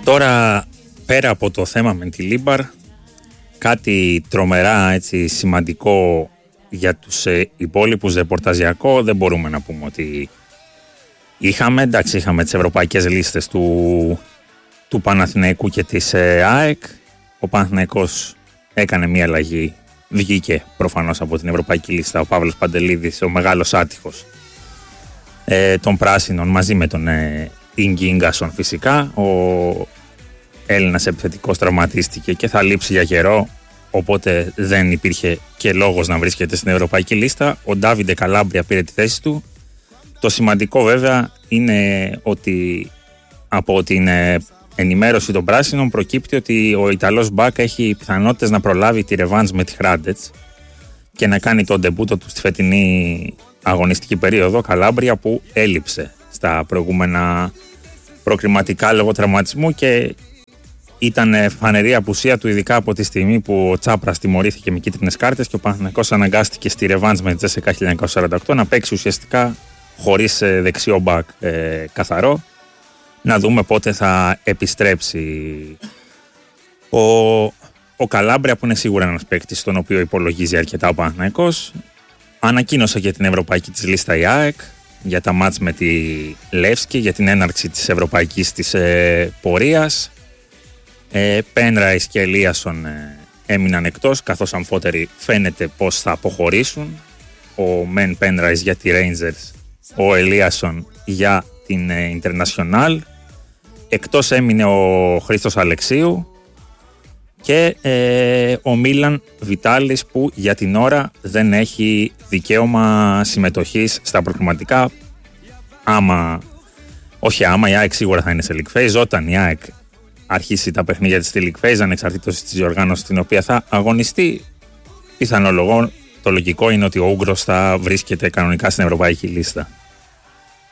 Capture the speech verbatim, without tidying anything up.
Τώρα, πέρα από το θέμα με τη Λίμπαρ, κάτι τρομερά έτσι, σημαντικό για τους ε, υπόλοιπους ρεπορταζιακό δεν μπορούμε να πούμε ότι είχαμε. Εντάξει, είχαμε τις ευρωπαϊκές λίστες του, του Παναθηναϊκού και της ε, ΑΕΚ. Ο Παναθηναϊκός έκανε μία αλλαγή, βγήκε προφανώς από την ευρωπαϊκή λίστα ο Παύλος Παντελίδης, ο μεγάλος άτυχος ε, των πράσινων, μαζί με τον ε, Ίγκη Ίγκασον φυσικά. Ο Έλληνας επιθετικός τραυματίστηκε και θα λείψει για καιρό, οπότε δεν υπήρχε και λόγος να βρίσκεται στην ευρωπαϊκή λίστα. Ο Ντάβιντε Καλάμπρια πήρε τη θέση του. Το σημαντικό βέβαια είναι ότι από την ενημέρωση των πράσινων προκύπτει ότι ο Ιταλός Μπακ έχει πιθανότητες να προλάβει τη ρεβάνς με τη Χράντετς και να κάνει τον ντεμπούτο του στη φετινή αγωνιστική περίοδο. Καλάμπρια που έλειψε στα προηγούμενα προκριματικά λόγω τραυματισμού και ήταν φανερή απουσία του, ειδικά από τη στιγμή που ο Τσάπρας τιμωρήθηκε με κίτρινες κάρτες και ο Παναθηναϊκός αναγκάστηκε στη ρεβάνς με τη Τζέσικα χίλια εννιακόσια σαράντα οκτώ να παίξει ουσιαστικά χωρίς δεξιό μπακ ε, καθαρό. Να δούμε πότε θα επιστρέψει ο, ο Καλάμπρια, που είναι σίγουρα ένας παίκτης στον οποίο υπολογίζει αρκετά ο Παναθηναϊκός. Ανακοίνωσε και την ευρωπαϊκή της λίστα η ΑΕΚ για τα μάτς με τη Λεύσκη, για την έναρξη της ευρωπαϊκής της ε, πορείας. Ε, Πένραις και Ελίασον ε, έμειναν εκτός, καθώς αμφότεροι φαίνεται πως θα αποχωρήσουν. Ο Μεν Πένραις για τη Rangers, ο Ελίασον για την ε, International. Εκτός έμεινε ο Χρήστος Αλεξίου και ε, ο Μίλαν Βιτάλης, που για την ώρα δεν έχει δικαίωμα συμμετοχής στα προκριματικά. Άμα, όχι άμα, η ΑΕΚ σίγουρα θα είναι σε League Phase. Όταν η ΑΕΚ αρχίσει τα παιχνίδια της στη League Phase, ανεξαρτήτως της διοργάνωσης στην οποία θα αγωνιστεί, πιθανολογώ, το λογικό είναι ότι ο Ούγγρος θα βρίσκεται κανονικά στην ευρωπαϊκή λίστα.